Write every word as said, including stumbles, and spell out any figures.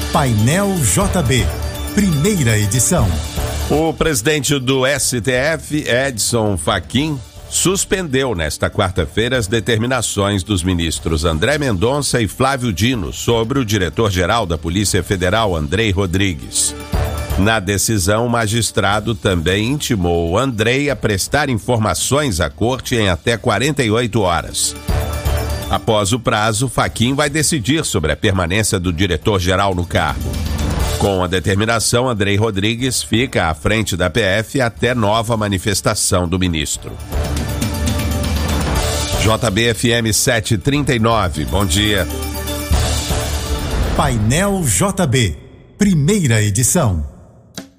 Painel J B, primeira edição. O presidente do S T F, Edson Fachin, suspendeu nesta quarta-feira as determinações dos ministros André Mendonça e Flávio Dino sobre o diretor-geral da Polícia Federal, Andrei Rodrigues. Na decisão, o magistrado também intimou Andrei a prestar informações à corte em até quarenta e oito horas. Após o prazo, Fachin vai decidir sobre a permanência do diretor-geral no cargo. Com a determinação, Andrei Rodrigues fica à frente da P F até nova manifestação do ministro. J B F M setecentos e trinta e nove, bom dia. Painel J B, primeira edição.